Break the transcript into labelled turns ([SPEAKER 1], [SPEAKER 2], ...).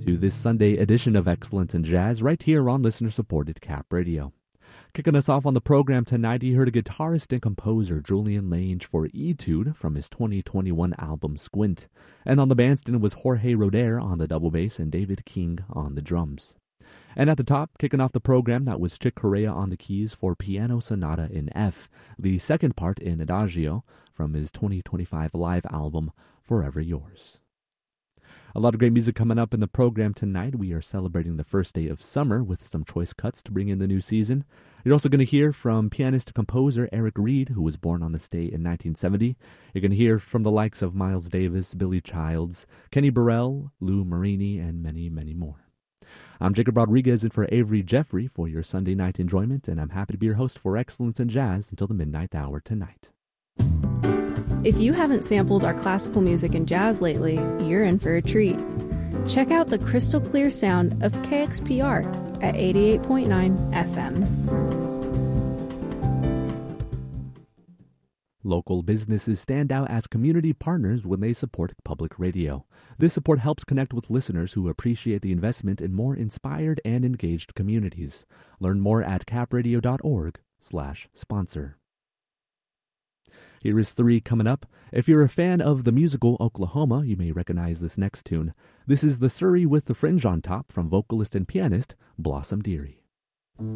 [SPEAKER 1] to this Sunday edition of Excellence in Jazz right here on listener-supported Cap Radio. Kicking us off on the program tonight, you heard a guitarist and composer Julian Lange for Etude from his 2021 album Squint. And on the bandstand was Jorge Roder on the double bass and David King on the drums. And at the top, kicking off the program, that was Chick Corea on the keys for Piano Sonata in F, the second part in Adagio from his 2025 live album Forever Yours. A lot of great music coming up in the program tonight. We are celebrating the first day of summer with some choice cuts to bring in the new season. You're also going to hear from pianist-composer Eric Reed, who was born on this day in 1970. You're going to hear from the likes of Miles Davis, Billy Childs, Kenny Burrell, Lou Marini, and many, many more. I'm Jacob Rodriguez in for Avery Jeffrey for your Sunday night enjoyment, and I'm happy to be your host for Excellence in Jazz until the midnight hour tonight.
[SPEAKER 2] If you haven't sampled our classical music and jazz lately, you're in for a treat. Check out the crystal clear sound of KXPR at 88.9 FM.
[SPEAKER 1] Local businesses stand out as community partners when they support public radio. This support helps connect with listeners who appreciate the investment in more inspired and engaged communities. Learn more at capradio.org/sponsor. Here is 3 coming up. If you're a fan of the musical Oklahoma, you may recognize this next tune. This is The Surrey with the Fringe on Top from vocalist and pianist Blossom Dearie.